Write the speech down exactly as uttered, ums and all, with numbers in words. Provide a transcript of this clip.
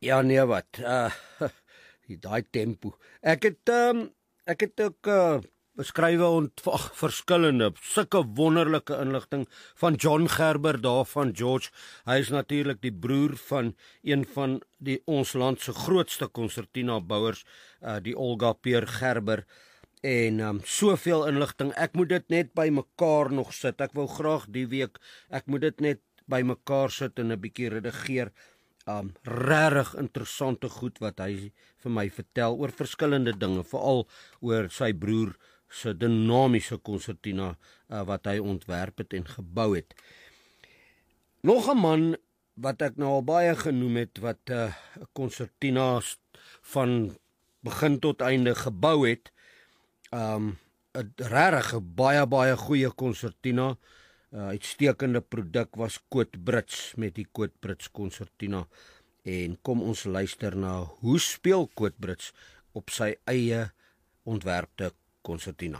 Ja nee wat, uh, daai tempo. Ek het um, ek het ook uh, beskrywe ontvang, verskillende, sulke wonderlike inligting van John Gerber daar van George. Hy is natuurlik die broer van een van die ons land se grootste konsertina bouers, uh, die Olga Peer Gerber. En um, soveel inligting, ek moet dit net by mekaar nog sit. Ek wou graag die week, ek moet dit net by mekaar sit en 'n bietjie redigeer. Um, regtig interessante goed wat hy vir my vertel oor verskillende dinge, veral oor sy broer se dinamiese konsertina uh, wat hy ontwerp het en gebou het. Nog 'n man wat ek nou al baie genoem het, wat 'n uh, konsertina van begin tot einde gebou het, um, 'n regtig baie baie goeie konsertina. Uh, uitstekende produk was Kootbrits met die Kootbrits konsertina. En kom ons luister na hoe speel Kootbrits op sy eie ontwerpte konsertina.